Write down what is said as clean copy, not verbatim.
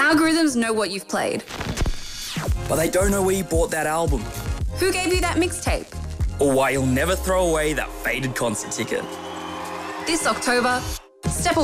algorithms know what you've played. But they don't know where you bought that album. Who gave you that mixtape? Or why you'll never throw away that faded concert ticket. This October,